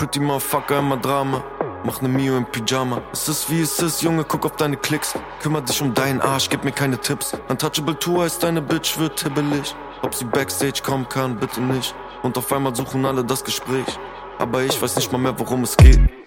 pretty motherfucker, immer Drama. Mach ne Mio im Pyjama. Es ist wie es ist, Junge, guck auf deine Klicks. Kümmer dich um deinen Arsch, gib mir keine Tipps. Untouchable Tour heißt deine Bitch wird hibbelig. Ob sie Backstage kommen kann, bitte nicht. Und auf einmal suchen alle das Gespräch. Aber ich weiß nicht mal mehr, worum es geht.